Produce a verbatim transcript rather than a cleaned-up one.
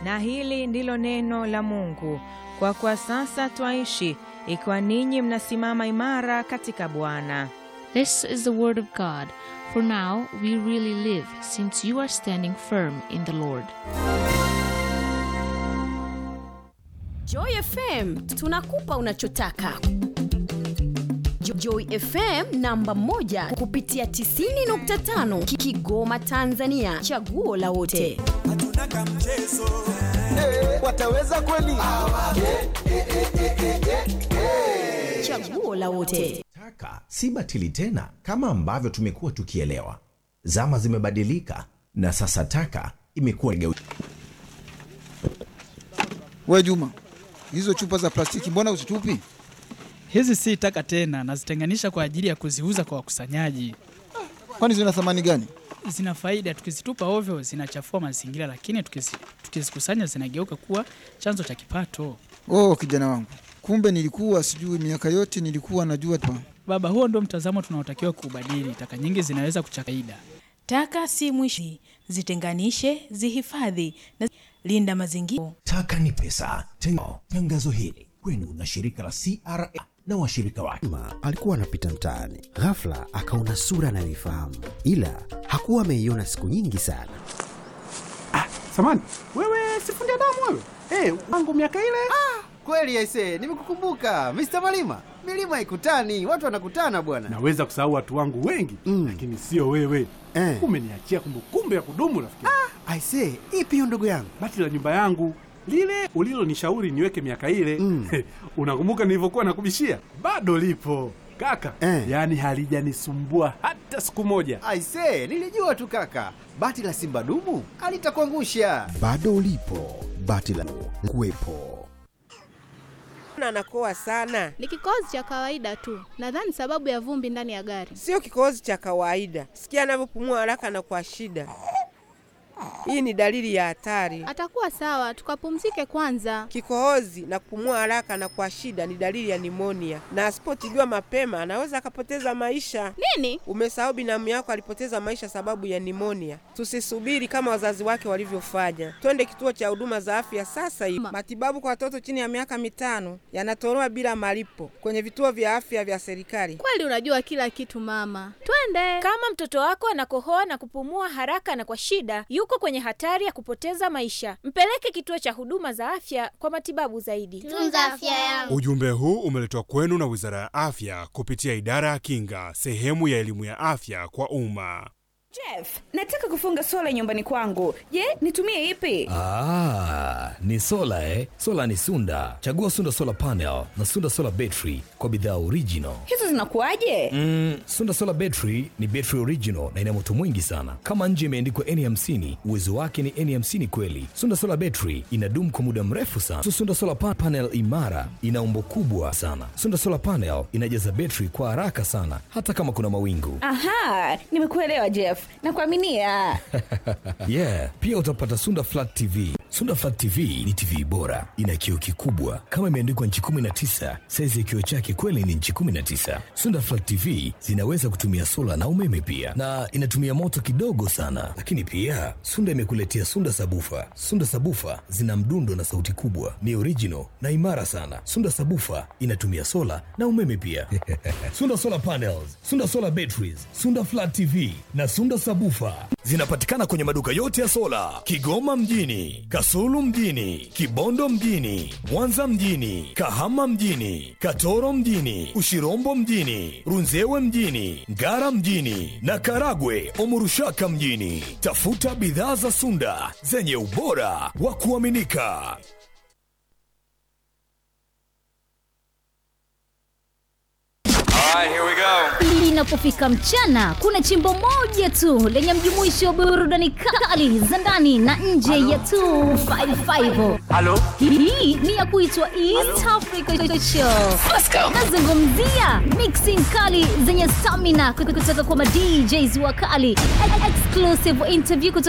Na hili ndilo neno la Mungu. Kwa kwa sasa twaishi, ikiwa ninyi mnasimama imara katika Bwana. This is the word of God. For now we really live, since you are standing firm in the Lord. Joy F M, tunakupa unachotaka. Joy F M namba moja kupitia tisini nukta tano Kigoma Tanzania, chaguo la wote. Hatuna kamchezo. Hey, wataweza kweli? Chaguo la wote. Taka si batili tena kama ambavyo tumekuwa tukielewa. Zama zimebadilika na sasa taka imekuwa geuzi. Wewe Juma, hizo chupa za plastiki mbona usitupi? Hizi si taka tena, nazitenganisha kwa ajili ya kuziuza kwa wakusanyaji. Kwani zina thamani gani? Zina faida, tukizitupa ovyo zinachafua mazingira, lakini tukizikusanya zinageuka kuwa chanzo cha kipato. Oh, kijana wangu. Kumbe nilikuwa sijui, miaka yote nilikuwa najua tu. Baba, huo ndio mtazamo tunaotakiwa kubadili. Taka nyingi zinaweza kuchakaida. Taka si mwishi, zitenganishe, zihifadhi na linda mazingira. Taka ni pesa. Tangazo hili kwenu na shirika la C R A na washirika wake. Alikuwa anapita mtaani, ghafla akaona sura anayoifahamu, ila hakuwa ameiona siku nyingi sana. Ah, samani, wewe sifundi damu wewe? Eh, hey, wangu miaka ile. Ah, kweli aisee, nimekukumbuka. mister Malima, milima haikutani, watu wanakutana bwana. Naweza kusahau watu wangu wengi, mm. lakini sio wewe. Eh. Umeniachia kumbukumbu ya kudumu rafiki. Ah, aisee, ipi hiyo ndugu yangu? Bati la nyumba yangu. Lile ulilonishauri niweke miaka ile. Mm. Unakumbuka nilivyokuwa nakubishia? Bado lipo. Kaka, eh. Yaani halijanisumbua hata siku moja. Aisee, nilijua tu kaka. Bati la Simba dumu alitakuangusha. Bado ulipo. Bati la kuwepo. Na anakoa sana. Ni kikohozi cha kawaida tu. Nadhani sababu ya vumbi ndani ya gari. Sio kikohozi cha kawaida. Sikia anavyopumua haraka na kwa shida. Hii ni dalili ya hatari. Atakuwa sawa, tukapumzike kwanza. Kikohozi na kupumua haraka na kwa shida ni dalili ya nimonia. Na asipotibiwa mapema anaweza akapoteza maisha. Nini? Umesahau binamu yako alipoteza maisha sababu ya nimonia. Tusisubiri kama wazazi wake walivyofanya. Twende kituo cha huduma za afya sasa hivi. Matibabu kwa watoto chini ya miaka mitano yanatolewa bila malipo kwenye vituo vya afya vya serikali. Kweli unajua kila kitu mama. Twende. Kama mtoto wako anakohoa na kupumua haraka na kwa shida, yuko kwenye hatari ya kupoteza maisha. Mpeleke kituo cha huduma za afya kwa matibabu zaidi. Tunza afya yangu. Ujumbe huu umeletwa kwenu na Wizara ya Afya kupitia Idara ya Kinga, sehemu ya elimu ya afya kwa umma. Jeff, nataka kufunga sola nyumbani kwangu. Je, nitumie ipi? Ah, ni sola eh? Sola ni Sunda. Chagua Sunda Solar Panel na Sunda Solar Battery kwa bidhaa original. Hizo zinakuaje? Mm, Sunda Solar Battery ni battery original na ina moto mwingi sana. Kama nje imeandikwa N hamsini, uwezo wake ni N hamsini kweli. Sunda Solar Battery inadumu kwa muda mrefu sana. Sunda Solar Panel imara, ina umbo kubwa sana. Sunda Solar Panel inajaza battery kwa haraka sana hata kama kuna mawingu. Aha, nimekuelewa Jeff. Nakuaminia. Yeah, pia utapata Sunda Flat T V. Sunda Flat T V ni T V bora, ina kioo kikubwa kama imeandikwa inchi kumi na tisa. Size ya kioo chake kweli ni inchi kumi na tisa. Sunda Flat T V zinaweza kutumia sola na umeme pia, na inatumia moto kidogo sana. Lakini pia Sunda imekuletea Sunda Sabufa. Sunda Sabufa zina mdundo na sauti kubwa, ni original na imara sana. Sunda Sabufa inatumia sola na umeme pia. Sunda Solar Panels, Sunda Solar Batteries, Sunda Flat T V na Sunda Sabufa zinapatikana kwenye maduka yote ya sola Kigoma mjini, Kasulu mjini, Kibondo mjini, Mwanza mjini, Kahama mjini, Katoro mjini, Ushirombo mjini, Runzewe mjini, Ngara mjini na Karagwe Omurushaka mjini. Tafuta bidhaa za Sunda zenye ubora wa kuaminika. Alright, here we go. Linapofika mchana, kuna chimbo moja tu lenye mjumuisho wa burudani kali za ndani na nje ya mia mbili na hamsini. Halo? Hii ni ya kuitwa East Africa Show. Let's go. Nazungumzia mixing kali zenye stamina kutoka kwa ma D Js wakali, exclusive interview kutoka